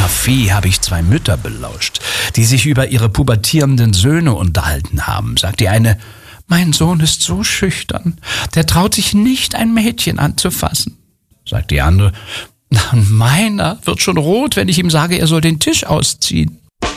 Café habe ich 2 Mütter belauscht, die sich über ihre pubertierenden Söhne unterhalten haben. Sagt die eine: Mein Sohn ist so schüchtern, der traut sich nicht, ein Mädchen anzufassen. Sagt die andere: Meiner wird schon rot, wenn ich ihm sage, er soll den Tisch ausziehen.